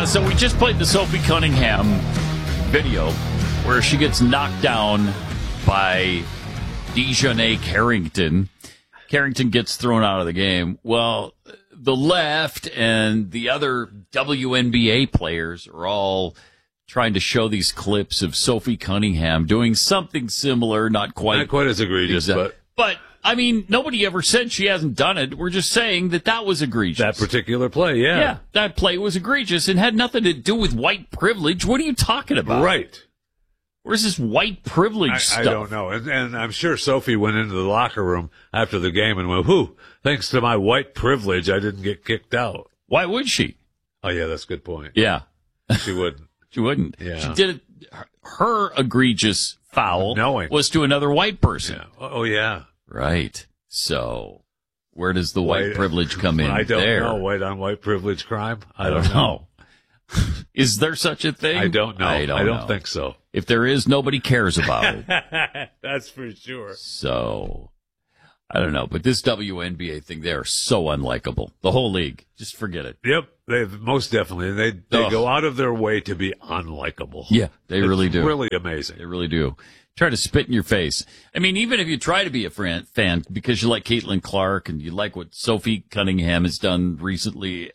So we just played the Sophie Cunningham video where she gets knocked down by Dejanay Carrington. Carrington gets thrown out of the game. Well, the left and the other WNBA players are all trying to show these clips of Sophie Cunningham doing something similar, not quite as egregious, but I mean, nobody ever said she hasn't done it. We're just saying that was egregious. That particular play, yeah. Yeah, that play was egregious and had nothing to do with white privilege. What are you talking about? Right. Where's this white privilege stuff? I don't know. And I'm sure Sophie went into the locker room after the game and went, whew, thanks to my white privilege, I didn't get kicked out. Why would she? Oh, yeah, that's a good point. Yeah. She wouldn't. She wouldn't. Yeah. She did it. Her egregious foul was to another white person. Yeah. Oh, yeah. Right. So where does the white privilege come in? I don't there? know. White on white privilege crime? I don't know. Is there such a thing? I don't know. I don't think so. If there is, nobody cares about it. That's for sure. So, I don't know. But this WNBA thing, they're so unlikable. The whole league. Just forget it. Yep. They most definitely. They go out of their way to be unlikable. Yeah, they really do. Really amazing. They really do. Try to spit in your face. I mean, even if you try to be a fan because you like Caitlin Clark and you like what Sophie Cunningham has done recently,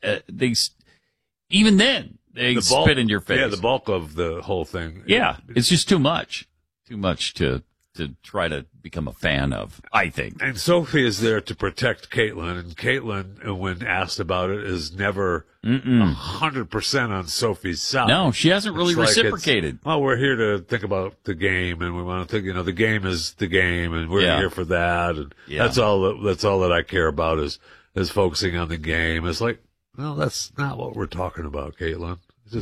even then, they spit in your face. Yeah, the bulk of the whole thing. Yeah, it's just too much. Too much to try to become a fan of, I think. And Sophie is there to protect Caitlin, and Caitlin, when asked about it, is never 100% on Sophie's side. No, she hasn't really reciprocated. Well, we're here to think about the game, and we want to think, the game is the game, and we're here for that, and that's all that I care about is focusing on the game. It's like, well, that's not what we're talking about, Caitlin.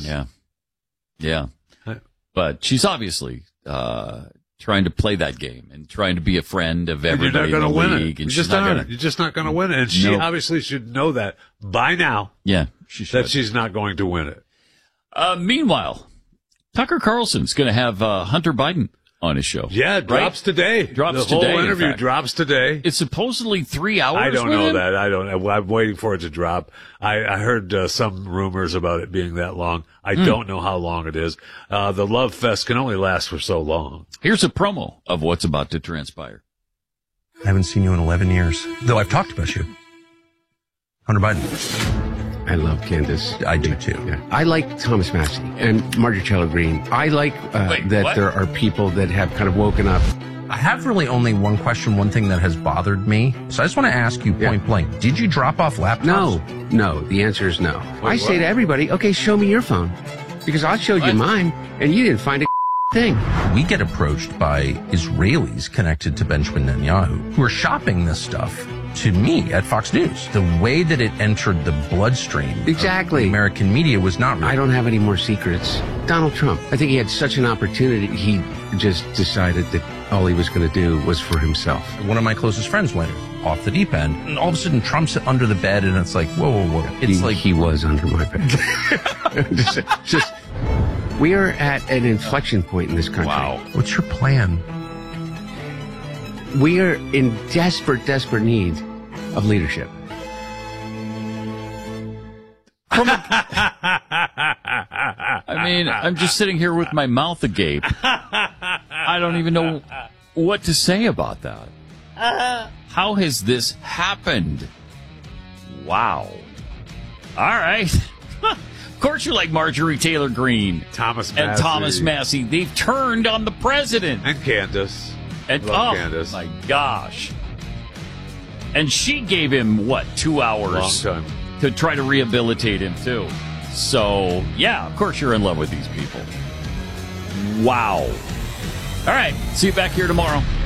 Yeah. But she's obviously trying to play that game and trying to be a friend of everybody in the league. You're just not going to win it. And she obviously should know that by now. Yeah, she should. That she's not going to win it. Meanwhile, Tucker Carlson's going to have Hunter Biden on his show. Yeah, it drops today. The whole interview drops today. It's supposedly 3 hours. I don't know that. I don't know. I'm waiting for it to drop. I heard some rumors about it being that long. I don't know how long it is. The love fest can only last for so long. Here's a promo of what's about to transpire. I haven't seen you in 11 years, though I've talked about you. Hunter Biden. I love Candace. I do too. Yeah. I like Thomas Massey and Marjorie Green. I like there are people that have kind of woken up. I have really only one question, one thing that has bothered me. So I just want to ask you point blank. Did you drop off laptops? No. The answer is no. I say to everybody, okay, show me your phone. Because I showed you mine and you didn't find a thing. We get approached by Israelis connected to Benjamin Netanyahu who are shopping this stuff to me at Fox News. The way that it entered the bloodstream of the American media was not real. I don't have any more secrets. Donald Trump, I think he had such an opportunity. He just decided that all he was going to do was for himself. One of my closest friends went off the deep end, and all of a sudden Trump's under the bed, and it's like, whoa. It's like he was under my bed. just we are at an inflection point in this country. Wow. What's your plan? We are in desperate need of leadership. I mean, I'm just sitting here with my mouth agape. I don't even know what to say about that. How has this happened? Wow. All right. Of course you like Marjorie Taylor Greene. Thomas Massey. They've turned on the president. And Candace. And Candace. My gosh. And she gave him, 2 hours? Long time. To try to rehabilitate him, too. So, yeah, of course you're in love with these people. Wow. All right. See you back here tomorrow.